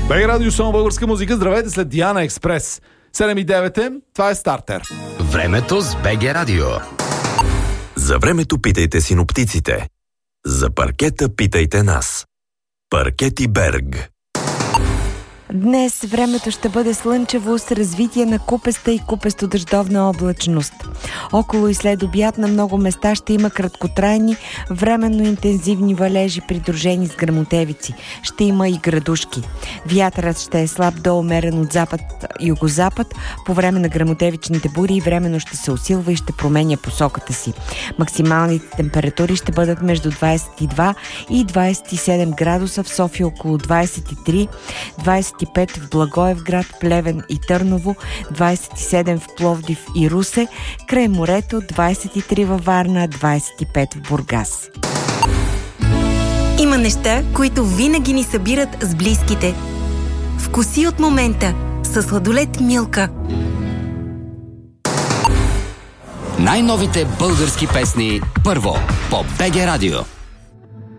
БГ Радио, само българска музика. Здравейте, след Диана Експрес. 7:09, това е стартер. Времето с БГ Радио. За времето питайте синоптиците. За паркета питайте нас. Паркети Берг. Днес времето ще бъде слънчево с развитие на купеста и купесто-дъждовна облачност. Около и след обяд на много места ще има краткотрайни, временно интензивни валежи, придружени с гръмотевици. Ще има и градушки. Вятърът ще е слаб до умерен от запад-югозапад. По време на гръмотевичните бури временно ще се усилва и ще променя посоката си. Максималните температури ще бъдат между 22 и 27 градуса, в София около 23, 25 в Благоевград, Плевен и Търново, 27 в Пловдив и Русе, край морето 23 във Варна, 25 в Бургас. Има неща, които винаги ни събират с близките. Вкуси от момента със сладолед Милка. Най-новите български песни първо по БГ Радио.